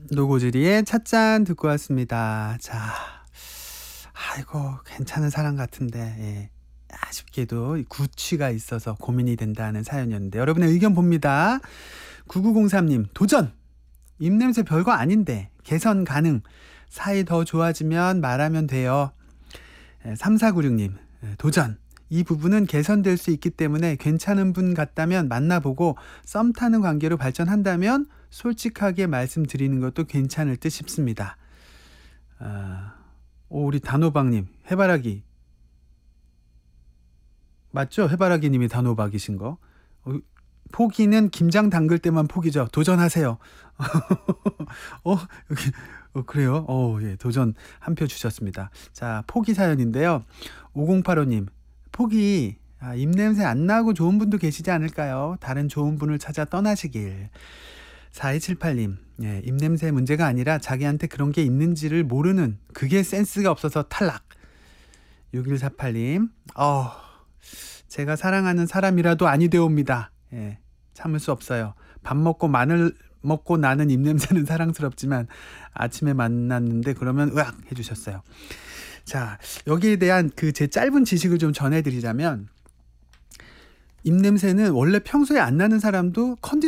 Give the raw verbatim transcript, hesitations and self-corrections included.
노고지리의 찻잔 듣고 왔습니다. 자, 아이고 괜찮은 사람 같은데 예. 아쉽게도 이 구취가 있어서 고민이 된다는 사연이었는데 여러분의 의견 봅니다. 구구공삼 님 도전! 입냄새 별거 아닌데 개선 가능. 사이 더 좋아지면 말하면 돼요. 예, 삼사구육 님 예, 도전! 이 부분은 개선될 수 있기 때문에 괜찮은 분 같다면 만나보고 썸 타는 관계로 발전한다면 솔직하게 말씀드리는 것도 괜찮을 듯 싶습니다. 아, 오, 우리 단호박님 해바라기 맞죠? 해바라기님이 단호박이신 거. 어, 포기는 김장 담글 때만 포기죠. 도전하세요. 어, 여기, 어, 그래요? 어, 예, 도전 한 표 주셨습니다. 자, 포기 사연인데요. 오공팔오 님, 포기, 아, 입냄새 안 나고 좋은 분도 계시지 않을까요? 다른 좋은 분을 찾아 떠나시길. 사이칠팔 님, 예, 입냄새 문제가 아니라 자기한테 그런 게 있는지를 모르는 그게 센스가 없어서 탈락. 육일사팔 님, 어, 제가 사랑하는 사람이라도 아니 되옵니다. 예, 참을 수 없어요. 밥 먹고 마늘 먹고 나는 입냄새는 사랑스럽지만 아침에 만났는데 그러면 으악 해주셨어요. 자, 여기에 대한 그 제 짧은 지식을 좀 전해드리자면 입냄새는 원래 평소에 안 나는 사람도 컨디